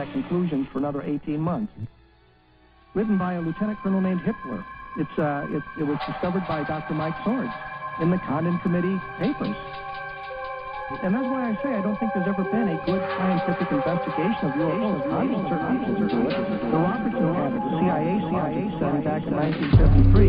conclusions for another 18 months. Written by a lieutenant colonel named Hippler. It was discovered by Dr. Mike Swords in the Condon Committee papers. And that's why I say I don't think there's ever been a good scientific investigation of UFOs. Certain people do it. The Robertson Cabin, the CIA study back in 1973.